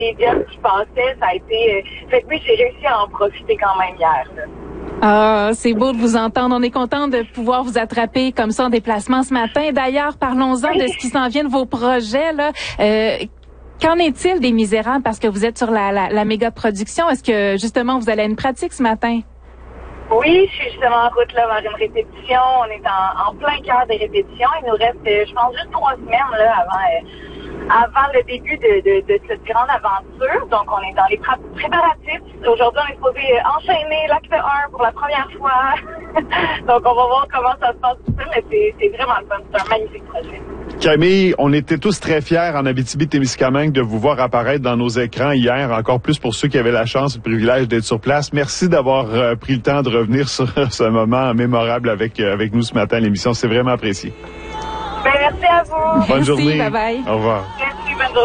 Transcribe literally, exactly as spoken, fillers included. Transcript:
les jobs qui passaient, ça a été... Euh, fait que oui, j'ai réussi à en profiter quand même hier, là. Ah, c'est beau de vous entendre. On est content de pouvoir vous attraper comme ça en déplacement ce matin. D'ailleurs, parlons-en de ce qui s'en vient de vos projets, là. Euh, qu'en est-il des Misérables? Parce que vous êtes sur la, la, la méga production. Est-ce que, justement, vous allez à une pratique ce matin? Oui, je suis justement en route là vers une répétition. On est en, en plein cœur des répétitions. Il nous reste, je pense, juste trois semaines là avant... Euh, avant le début de, de, de cette grande aventure. Donc, on est dans les préparatifs. Aujourd'hui, on est supposé enchaîner l'acte un pour la première fois. Donc, on va voir comment ça se passe tout ça, mais c'est, c'est vraiment le fun. C'est un magnifique projet. Camille, on était tous très fiers en Abitibi-Témiscamingue de vous voir apparaître dans nos écrans hier, encore plus pour ceux qui avaient la chance et le privilège d'être sur place. Merci d'avoir euh, pris le temps de revenir sur ce moment mémorable avec, euh, avec nous ce matin à l'émission. C'est vraiment apprécié. Ben, merci à vous. Bonne merci, journée. Bye bye. Au revoir. Merci, bonne journée.